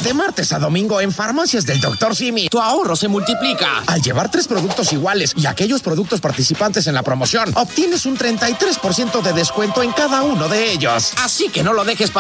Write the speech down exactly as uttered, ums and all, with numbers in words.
De martes a domingo en Farmacias del doctor Simi, tu ahorro se multiplica. Al llevar tres productos iguales y aquellos productos participantes en la promoción, obtienes un treinta y tres por ciento de descuento en cada uno de ellos. Así que no lo dejes pasar.